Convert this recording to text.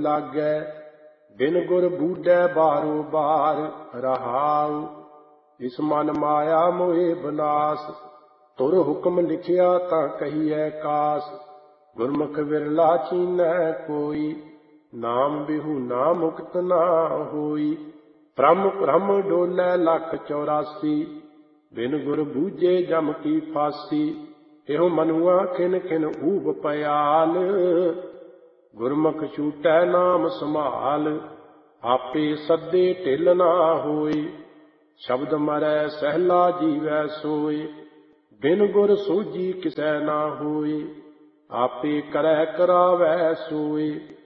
लागै। बिन गुर बूढ़ै बारो बार रहाउ। इस मन माया मोहे बनास। तुर हुक्म लिखिया तां कहिए कास। गुरमुख विरला चीनै कोई। नाम बिहुना मुक्त ना होई। भ्रम भ्रम डोलै लख 84। बिन गुर बूझे जम की फांसी। एहो मनुआ खिन खिन ऊब पयाल। गुरमुख छूटै नाम संभाल। आपे सदे ढिल ना होई। शब्द मरै सहला जीवै सोई। बिन गुर सूझी किसै ना होई। आपे करै करावै सोई।